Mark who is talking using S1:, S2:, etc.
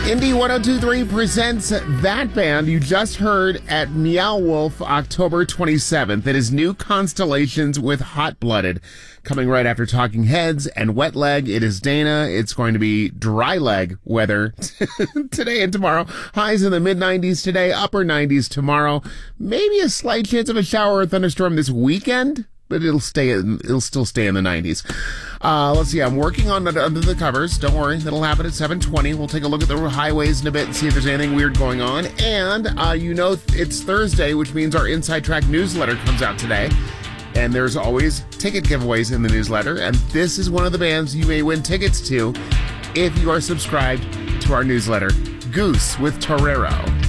S1: Indie 1023 presents that band you just heard at Meow Wolf October 27th. It is New Constellations with Hot Blooded. Coming right after Talking Heads and Wet Leg, it is Dana. It's going to be dry leg weather today and tomorrow. Highs in the mid-90s today, upper 90s tomorrow. Maybe a slight chance of a shower or thunderstorm this weekend, but it'll still stay in the 90s. Let's see. I'm working on it under the covers. Don't worry. That'll happen at 7:20. We'll take a look at the highways in a bit and see if there's anything weird going on. And, it's Thursday, which means our Inside Track newsletter comes out today. And there's always ticket giveaways in the newsletter. And this is one of the bands you may win tickets to if you are subscribed to our newsletter. Goose with Torero.